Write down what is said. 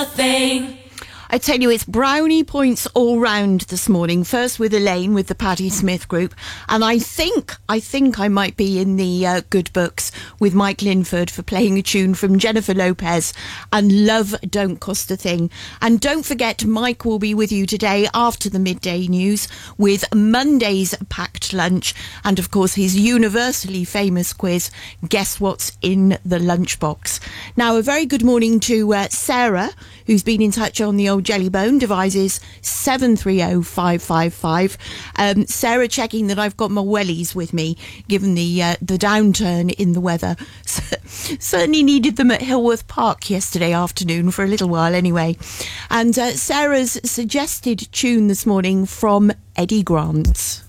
a thing. I tell you, it's brownie points all round this morning. First with Elaine with the Patti Smith group, and I think I might be in the good books with Mike Linford for playing a tune from Jennifer Lopez and Love Don't Cost a Thing. And don't forget, Mike will be with you today after the midday news with Monday's packed lunch and, of course, his universally famous quiz, Guess What's in the Lunchbox. Now, a very good morning to Sarah, who's been in touch on the old Jellybone, devices 730555. Sarah checking that I've got my wellies with me, given the downturn in the weather. Certainly needed them at Hillworth Park yesterday afternoon for a little while anyway. And Sarah's suggested tune this morning from Eddie Grant.